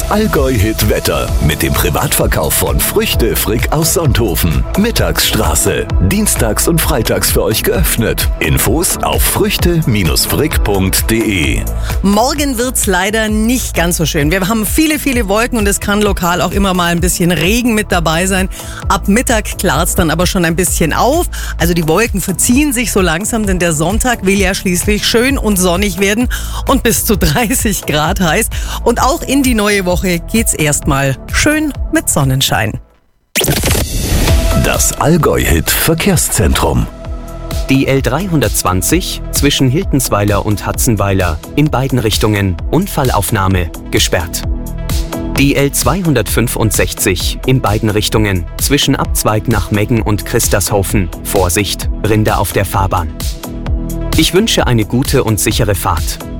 Das Allgäu-Hit-Wetter mit dem Privatverkauf von Früchte Frick aus Sonthofen. Mittagsstraße. Dienstags und freitags für euch geöffnet. Infos auf früchte-frick.de. Morgen wird's leider nicht ganz so schön. Wir haben viele Wolken und es kann lokal auch immer mal ein bisschen Regen mit dabei sein. Ab Mittag klart's dann aber schon ein bisschen auf. Also die Wolken verziehen sich so langsam, denn der Sonntag will ja schließlich schön und sonnig werden und bis zu 30 Grad heiß. Und auch in die neue Woche geht's erstmal schön mit Sonnenschein. Das Allgäu-Hit Verkehrszentrum. Die L320 zwischen Hiltensweiler und Hatzenweiler in beiden Richtungen Unfallaufnahme gesperrt. Die L265 in beiden Richtungen zwischen Abzweig nach Meggen und Christershofen. Vorsicht, Rinder auf der Fahrbahn. Ich wünsche eine gute und sichere Fahrt.